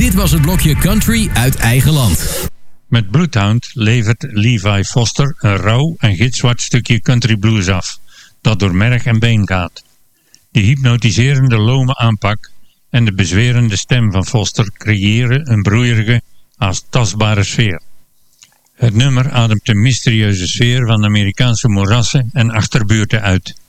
Dit was het blokje country uit eigen land. Met Bloodhound levert Levi Foster een rauw en gitzwart stukje country blues af, dat door merg en been gaat. De hypnotiserende lome aanpak en de bezwerende stem van Foster creëren een broeierige, haast tastbare sfeer. Het nummer ademt de mysterieuze sfeer van Amerikaanse moerassen en achterbuurten uit.